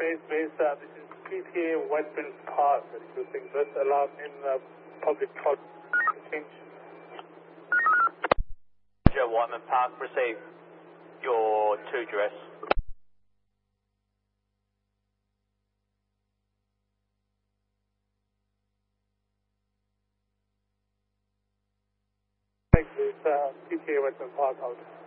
base. This is PTA Whitefield Park using this alarm in public toilet. Change. Whiteman Park, receive your to address. Take this PTA Whitefield Park out.